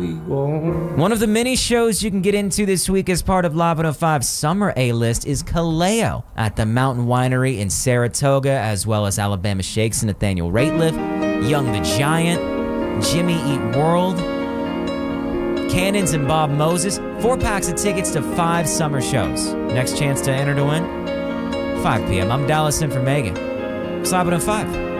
we go. One of the many shows you can get into this week as part of Live 105's Summer A-List is Kaleo at the Mountain Winery in Saratoga, as well as Alabama Shakes and Nathaniel Rateliff, Young the Giant, Jimmy Eat World, Cannons and Bob Moses. 4 packs of tickets to 5 summer shows. Next chance to enter to win, 5 p.m. I'm Dallas in for Megan. It's Live 105.